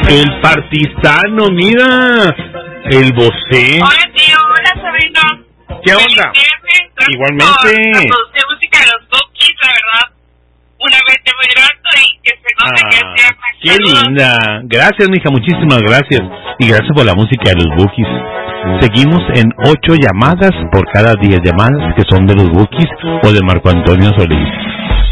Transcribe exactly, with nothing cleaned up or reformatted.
El partisano, mira. El Bosé. Hola, tío. Hola, sobrino. ¿Qué onda? Igualmente. La música de los Bukis, la verdad. Una vez te muy grato y que se note ah, que sea más. Qué linda. Gracias, mija. Muchísimas gracias. Y gracias por la música de los Bukis. Seguimos en ocho llamadas por cada diez llamadas que son de los Bukis o de Marco Antonio Solís.